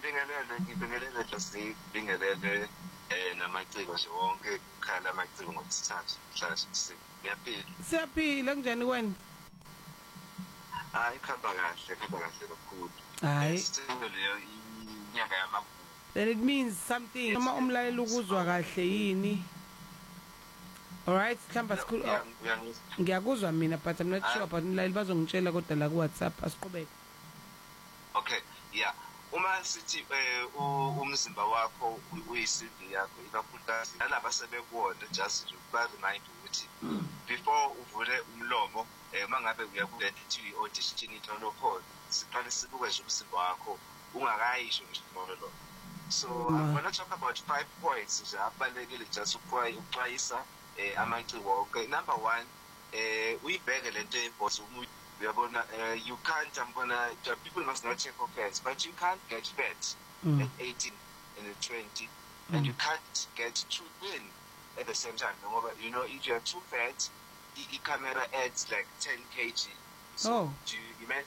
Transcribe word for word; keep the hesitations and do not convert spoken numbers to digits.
ngibingelele ngibingelele just ngibingelele eh namaciko nje wonke khala amaciko ngokuthatha mhla siyaphila Siyaphila kunjani wena? Hayi khamba kahle khamba kahle kakhulu. Hayi. Leyo inyanga yamagugu. Then it means something. Uma umlaleli ukuzwa kahle yini? Alright, khamba school. Ngiyakuzwa mina but I'm not sure but umlaleli bazongitshela kodwa la ku WhatsApp asiqhubeke. Okay, yeah. Uma sithi umzimba wakho uyisidi yakho ikakhulukazi nalabo sebekuwona just ba remind ukuthi before uvule umlomo mangabe uya ku leti audition ithono khona siqale sibuke nje umzimba wakho ungakayisho nje lo. So I'm going to talk about five points nje abalekile just ukuxwayisa amaciko. Okay, number one eh uyibheke lento eboss uyabona you can't I'm gonna people must not check offense but you can't get fat mm. at eighteen and at twenty mm. and you can't get too thin at the same time. You know, if you're too fat the, the camera adds like ten kilograms. So oh. do you imagine